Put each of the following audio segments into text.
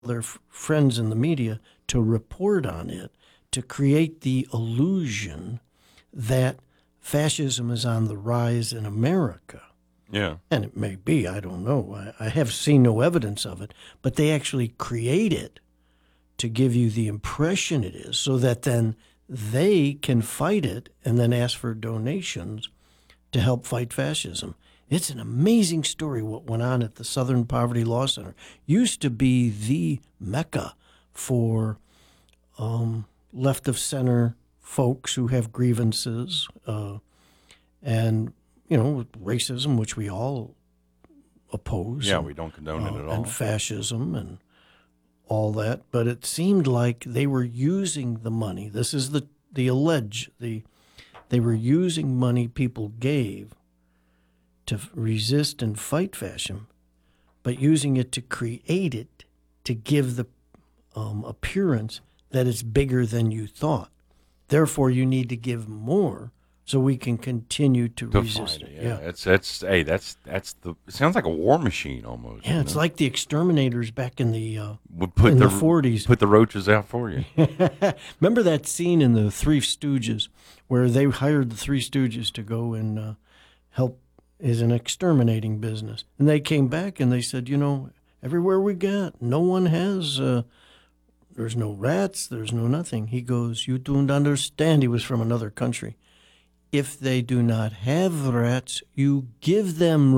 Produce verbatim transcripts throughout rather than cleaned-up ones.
their f- friends in the media to report on it, to create the illusion that fascism is on the rise in America. Yeah. And it may be, I don't know. I, I have seen no evidence of it, but they actually create it to give you the impression it is, so that then they can fight it and then ask for donations to help fight fascism. It's an amazing story what went on at the Southern Poverty Law Center. Used to be the mecca for um, left of center folks who have grievances uh, and, you know, racism, which we all oppose. Yeah, and, we don't condone uh, it at all. And fascism and all that. But it seemed like they were using the money. This is the, the allege. The, they were using money people gave to resist and fight fascism, but using it to create it, to give the um, appearance that it's bigger than you thought. Therefore, you need to give more so we can continue to, To resist fight it. it, yeah. That's that's hey, that's that's the. It sounds like a war machine almost. Yeah, you it's know? like the exterminators back in the uh, Would put in the, the forties. Put the roaches out for you. Remember that scene in the Three Stooges where they hired the Three Stooges to go and uh, help is an exterminating business. And they came back and they said, you know, everywhere we got, no one has, uh, there's no rats, there's no nothing. He goes, you don't understand. He was from another country. If they do not have rats, you give them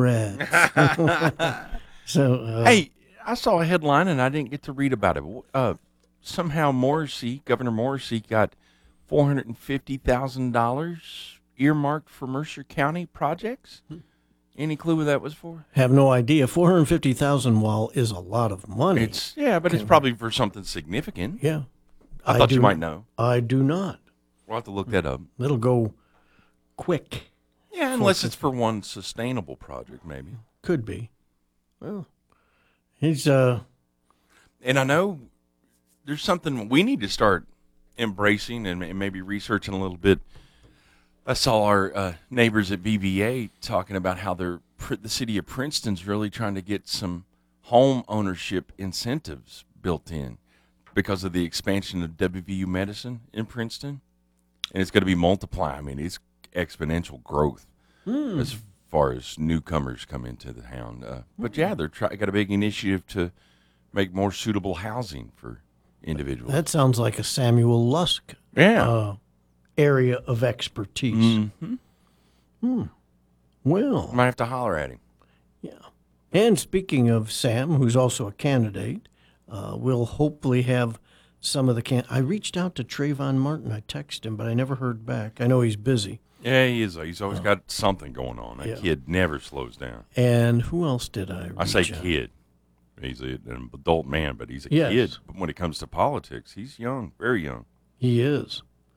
rats. so, uh, Hey, I saw a headline and I didn't get to read about it. Uh, somehow Morrissey, Governor Morrissey, got four hundred fifty thousand dollars earmarked for Mercer County projects. Any clue what that was for? have no idea. four hundred fifty thousand dollars while is a lot of money. It's yeah, but it's probably for something significant. yeah. I thought do, you might know. I do not. We'll have to look that up. It'll go quick. Yeah, unless it's for one sustainable project, maybe. Could be. Well, he's uh And I know there's something we need to start embracing and maybe researching a little bit. I saw our uh, neighbors at B B A talking about how they're the city of Princeton's really trying to get some home ownership incentives built in because of the expansion of W V U medicine in Princeton, and it's going to be multiplying. I mean, it's exponential growth hmm. as far as newcomers come into the town. Uh, but yeah, they're try- got a big initiative to make more suitable housing for individuals. That sounds like a Samuel Lusk yeah. uh, area of expertise. Mm-hmm. Hmm. Well, Might have to holler at him. yeah. And speaking of Sam, who's also a candidate, uh, we'll hopefully have some of the can. I reached out to Trayvon Martin. I texted him, but I never heard back. I know he's busy. Yeah, he is. He's always got something going on. That Yeah. kid never slows down. And who else did I reach I say out? kid. He's a, an adult man, but he's a Yes. kid. But when it comes to politics, he's young, very young. He is.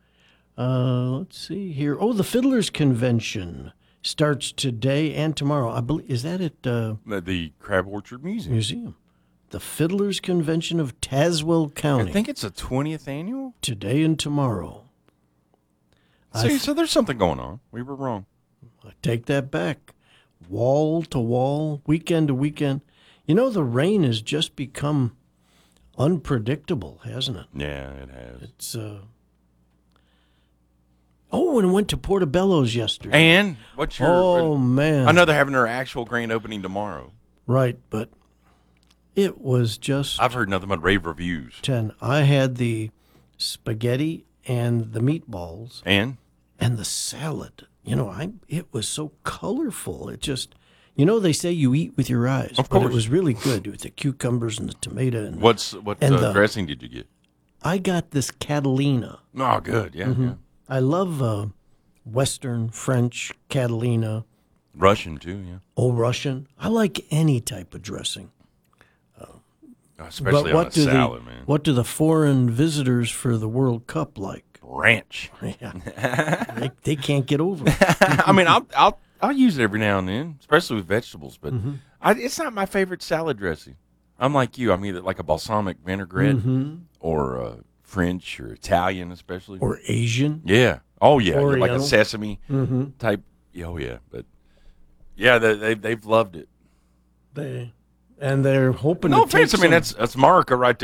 Uh, let's see here. Oh, the Fiddlers Convention starts today and tomorrow. I believe is that at uh, The, the Crab Orchard Museum. museum? The Fiddlers Convention of Tazewell County. I think it's a twentieth annual. Today and tomorrow. See, I- so there's something going on. We were wrong. I take that back. Wall to wall, weekend to weekend. You know, the rain has just become unpredictable, hasn't it? Yeah, it has. It's uh. Oh, and went to Portobello's yesterday. And what's your? Oh man! I know they're having their actual grand opening tomorrow. Right, but it was just I've heard nothing but rave reviews. ten. I had the spaghetti and the meatballs And and the salad. You know, I it was so colorful. It just, you know, they say you eat with your eyes, Of but it course. was really good with the cucumbers and the tomato. And what's what And uh, the- dressing did you get? I got this Catalina. Oh, good. Yeah, yeah. I love uh, Western, French, Catalina, Russian too. Yeah, Old Russian. I like any type of dressing. especially but what on a do salad, the man. what do the foreign visitors for the World Cup like? Ranch. Yeah. they, they can't get over it. I mean, I'll I'll I'll use it every now and then, especially with vegetables. But Mm-hmm. I, it's not my favorite salad dressing. I'm like you. I'm either like a balsamic vinaigrette or uh, French or Italian, especially. Or Asian. yeah. Oh yeah. Like a Oriental. sesame Mm-hmm. type. Oh yeah. But yeah, they, they they've loved it. They, and they're hoping No to take offense. I mean, some- that's that's America right